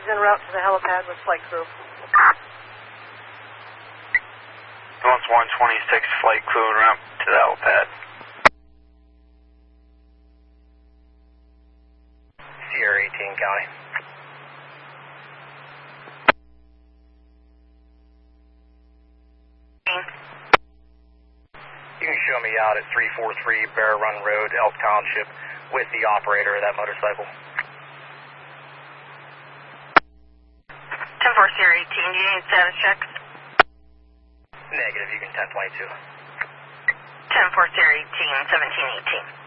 is en route to the helipad with flight crew. Ambulance 126, flight crew en route to the helipad. Sierra 18 County. You can show me out at 343 Bear Run Road, Elk Township, with the operator of that motorcycle. 10-4 Sierra 18, do you need status checks? Negative, you can 1022. 10-4 Sierra 18, 1718.